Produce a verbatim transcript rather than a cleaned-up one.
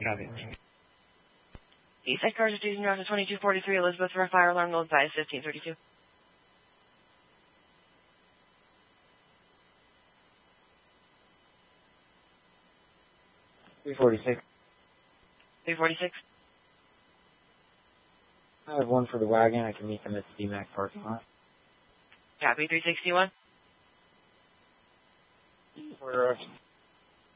Copy. Eastside cars are using route to twenty-two forty-three Elizabeth for a fire alarm. Will advise fifteen thirty-two. three forty-six. three forty-six. I have one for the wagon. I can meet them at the D MAC parking lot. Copy. three sixty-one. For